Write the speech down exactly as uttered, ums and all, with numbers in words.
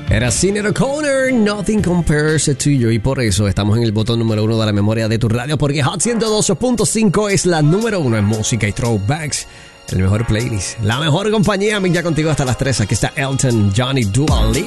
Era Sinéad O'Connor, Nothing Compares to You. Y por eso estamos en el botón número uno de la memoria de tu radio, porque Hot ciento doce punto cinco es la número uno en música y throwbacks. El mejor playlist, la mejor compañía. Ya contigo hasta las tres. Aquí está Elton John y Dua Lipa.